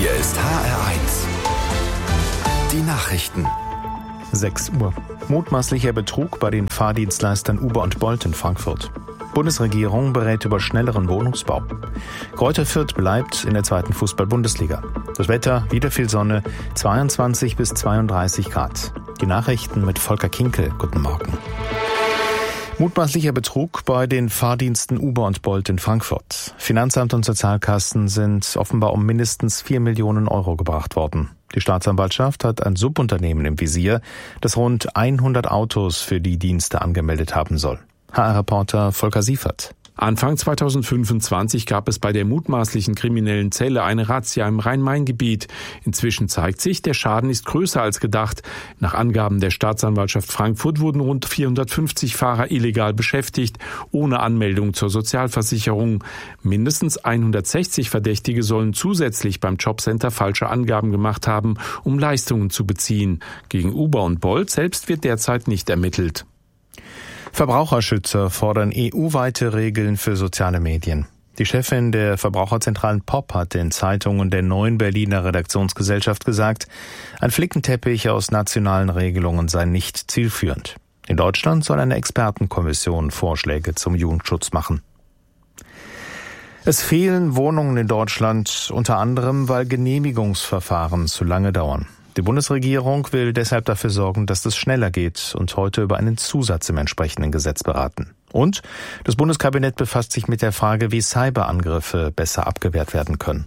Hier ist HR1. Die Nachrichten. 6 Uhr. Mutmaßlicher Betrug bei den Fahrdienstleistern Uber und Bolt in Frankfurt. Bundesregierung berät über schnelleren Wohnungsbau. Greuther Fürth bleibt in der 2. Fußball-Bundesliga. Das Wetter, wieder viel Sonne, 22 bis 32 Grad. Die Nachrichten mit Volker Kinkel. Guten Morgen. Mutmaßlicher Betrug bei den Fahrdiensten Uber und Bolt in Frankfurt. Finanzamt und Sozialkassen sind offenbar um mindestens 4 Millionen Euro gebracht worden. Die Staatsanwaltschaft hat ein Subunternehmen im Visier, das rund 100 Autos für die Dienste angemeldet haben soll. HR-Reporter Volker Siefert. Anfang 2025 gab es bei der mutmaßlichen kriminellen Zelle eine Razzia im Rhein-Main-Gebiet. Inzwischen zeigt sich, der Schaden ist größer als gedacht. Nach Angaben der Staatsanwaltschaft Frankfurt wurden rund 450 Fahrer illegal beschäftigt, ohne Anmeldung zur Sozialversicherung. Mindestens 160 Verdächtige sollen zusätzlich beim Jobcenter falsche Angaben gemacht haben, um Leistungen zu beziehen. Gegen Uber und Bolt selbst wird derzeit nicht ermittelt. Verbraucherschützer fordern EU-weite Regeln für soziale Medien. Die Chefin der Verbraucherzentralen POP hat den Zeitungen der Neuen Berliner Redaktionsgesellschaft gesagt, ein Flickenteppich aus nationalen Regelungen sei nicht zielführend. In Deutschland soll eine Expertenkommission Vorschläge zum Jugendschutz machen. Es fehlen Wohnungen in Deutschland, unter anderem, weil Genehmigungsverfahren zu lange dauern. Die Bundesregierung will deshalb dafür sorgen, dass es schneller geht und heute über einen Zusatz im entsprechenden Gesetz beraten. Und das Bundeskabinett befasst sich mit der Frage, wie Cyberangriffe besser abgewehrt werden können.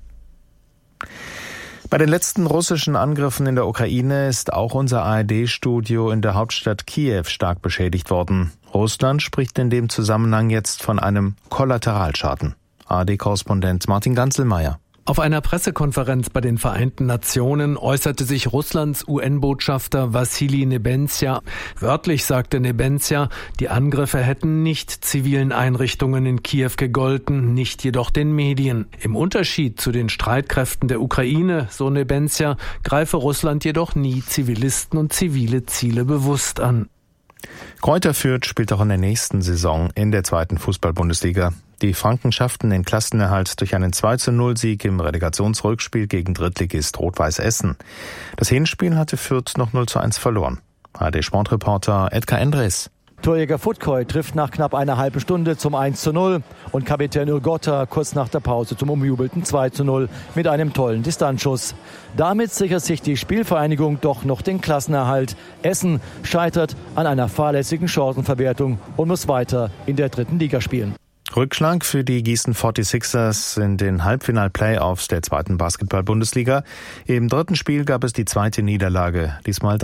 Bei den letzten russischen Angriffen in der Ukraine ist auch unser ARD-Studio in der Hauptstadt Kiew stark beschädigt worden. Russland spricht in dem Zusammenhang jetzt von einem Kollateralschaden. ARD-Korrespondent Martin Ganzelmeier. Auf einer Pressekonferenz bei den Vereinten Nationen äußerte sich Russlands UN-Botschafter Wassili Nebenzia. Wörtlich sagte Nebenzia, die Angriffe hätten nicht zivilen Einrichtungen in Kiew gegolten, nicht jedoch den Medien. Im Unterschied zu den Streitkräften der Ukraine, so Nebenzia, greife Russland jedoch nie Zivilisten und zivile Ziele bewusst an. Greuther Fürth spielt auch in der nächsten Saison in der 2. Fußball-Bundesliga. Die Franken schafften den Klassenerhalt durch einen 2:0-Sieg im Relegationsrückspiel gegen Drittligist Rot-Weiß Essen. Das Hinspiel hatte Fürth noch 0:1 verloren. ARD-Sportreporter Edgar Endres. Torjäger Futkoy trifft nach knapp einer halben Stunde zum 1:0 und Kapitän Urgotta kurz nach der Pause zum umjubelten 2:0 mit einem tollen Distanzschuss. Damit sichert sich die Spielvereinigung doch noch den Klassenerhalt. Essen scheitert an einer fahrlässigen Chancenverwertung und muss weiter in der 3. Liga spielen. Rückschlag für die Gießen 46ers in den Halbfinal-Playoffs der 2. Basketball-Bundesliga. Im 3. Spiel gab es die 2. Niederlage, diesmal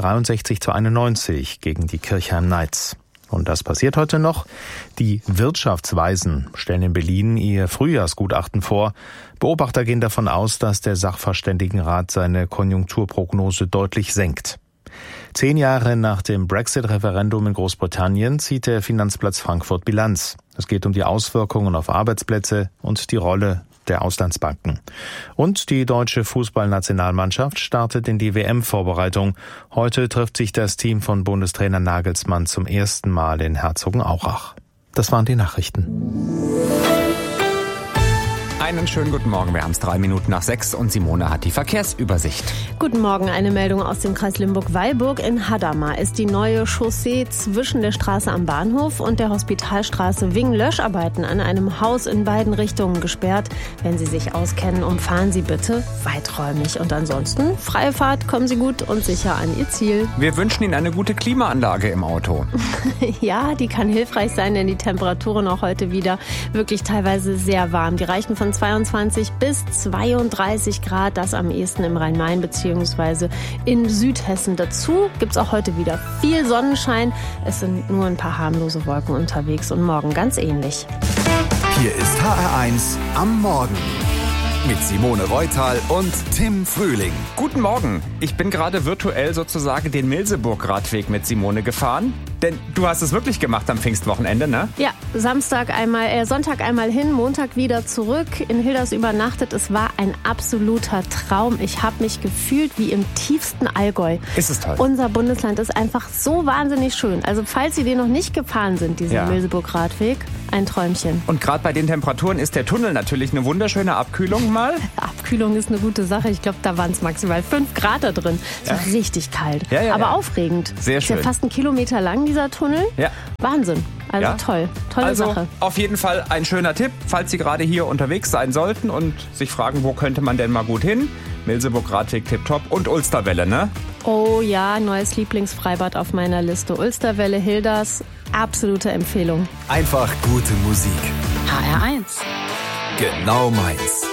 63:91 gegen die Kirchheim Knights. Und das passiert heute noch. Die Wirtschaftsweisen stellen in Berlin ihr Frühjahrsgutachten vor. Beobachter gehen davon aus, dass der Sachverständigenrat seine Konjunkturprognose deutlich senkt. 10 Jahre nach dem Brexit-Referendum in Großbritannien zieht der Finanzplatz Frankfurt Bilanz. Es geht um die Auswirkungen auf Arbeitsplätze und die Rolle der Auslandsbanken. Und die deutsche Fußballnationalmannschaft startet in die WM-Vorbereitung. Heute trifft sich das Team von Bundestrainer Nagelsmann zum ersten Mal in Herzogenaurach. Das waren die Nachrichten. Einen schönen guten Morgen, wir haben es 6:03 und Simone hat die Verkehrsübersicht. Guten Morgen, eine Meldung aus dem Kreis Limburg-Weilburg. In Hadamar ist die neue Chaussee zwischen der Straße am Bahnhof und der Hospitalstraße wegen Löscharbeiten an einem Haus in beiden Richtungen gesperrt. Wenn Sie sich auskennen, umfahren Sie bitte weiträumig. Und ansonsten, freie Fahrt, kommen Sie gut und sicher an Ihr Ziel. Wir wünschen Ihnen eine gute Klimaanlage im Auto. Ja, die kann hilfreich sein, denn die Temperaturen auch heute wieder wirklich teilweise sehr warm. Die reichen von 22 bis 32 Grad, das am ehesten im Rhein-Main bzw. in Südhessen. Dazu gibt es auch heute wieder viel Sonnenschein. Es sind nur ein paar harmlose Wolken unterwegs und morgen ganz ähnlich. Hier ist HR1 am Morgen mit Simone Reutal und Tim Frühling. Guten Morgen, ich bin gerade virtuell sozusagen den Milseburg-Radweg mit Simone gefahren. Denn du hast es wirklich gemacht am Pfingstwochenende, ne? Ja, Sonntag einmal hin, Montag wieder zurück, in Hilders übernachtet. Es war ein absoluter Traum. Ich habe mich gefühlt wie im tiefsten Allgäu. Ist es toll. Unser Bundesland ist einfach so wahnsinnig schön. Also falls Sie den noch nicht gefahren sind, diesen Milseburg-Radweg, ein Träumchen. Und gerade bei den Temperaturen ist der Tunnel natürlich eine wunderschöne Abkühlung mal. Abkühlung ist eine gute Sache. Ich glaube, da waren es maximal 5 Grad da drin. Es war richtig kalt, aber aufregend. Sehr schön. Ist ja fast 1 Kilometer lang, dieser Tunnel. Ja. Wahnsinn. Also tolle Sache. Auf jeden Fall ein schöner Tipp, falls Sie gerade hier unterwegs sein sollten und sich fragen, wo könnte man denn mal gut hin? Milseburg-Radweg tipptopp und Ulsterwelle, ne? Oh ja, neues Lieblingsfreibad auf meiner Liste. Ulsterwelle, Hilders, absolute Empfehlung. Einfach gute Musik. HR1. Genau meins.